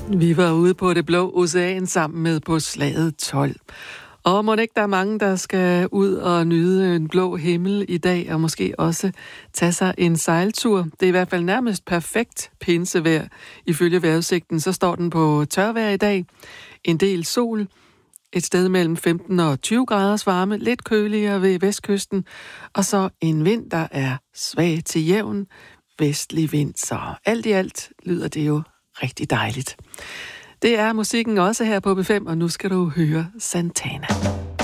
Vi var ude på det blå ocean sammen med På slaget 12. Og må ikke der er mange, der skal ud og nyde en blå himmel i dag, og måske også tage sig en sejltur. Det er i hvert fald nærmest perfekt pinsevejr. Ifølge vejrudsigten, så står den på tørvejr i dag. En del sol, et sted mellem 15 og 20 graders varme, lidt køligere ved vestkysten, og så en vind, der er svag til jævn vestlig vind. Så alt i alt lyder det jo rigtig dejligt. Det er musikken også her på B5, og nu skal du høre Santana.